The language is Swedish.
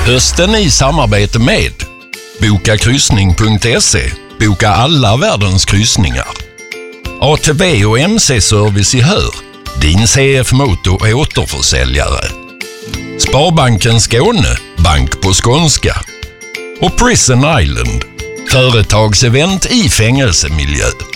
Hösten i samarbete med Bokakryssning.se. Boka alla världens kryssningar. ATV och MC-service i Hör. Din CF-motor är återförsäljare. Sparbanken Skåne. Bank på skånska. Och Prison Island. Företagsevent i fängelsemiljö.